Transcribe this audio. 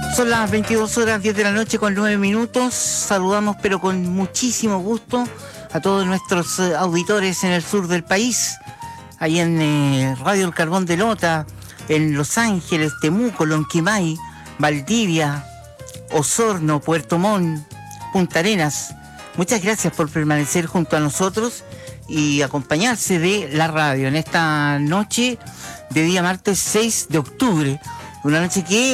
Son las 22 horas 10 de la noche con 9 minutos. Saludamos pero con muchísimo gusto a todos nuestros auditores en el sur del país, ahí en Radio El Carbón de Lota, en Los Ángeles, Temuco, Lonquimay, Valdivia, Osorno, Puerto Montt, Punta Arenas. Muchas gracias por permanecer junto a nosotros y acompañarse de la radio en esta noche de día martes 6 de octubre. Una noche que